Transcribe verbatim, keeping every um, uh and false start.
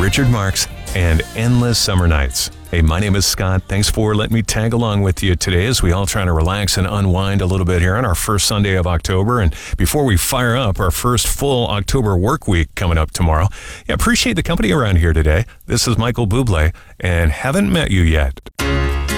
Richard Marx and Endless Summer Nights. Hey, my name is Scott. Thanks for letting me tag along with you today as we all try to relax and unwind a little bit here on our first Sunday of October. And before we fire up our first full October work week coming up tomorrow, yeah, appreciate the company around here today. This is Michael Bublé and haven't met you yet.